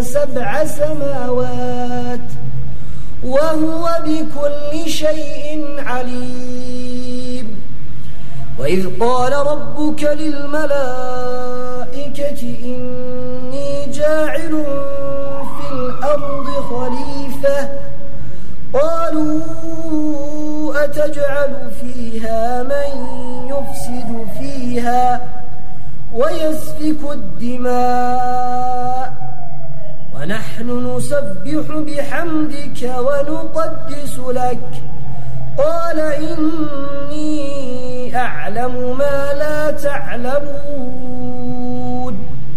7 سماوات وهو بكل شيء عليم. وإذ قال ربك للملائكة إني جاعل في الأرض خليفة قالوا أتجعل فيها من يفسد فيها ويسفك الدماء ونحن نسبح بحمدك ونقدس لك قال إني أعلم ما لا تعلمون.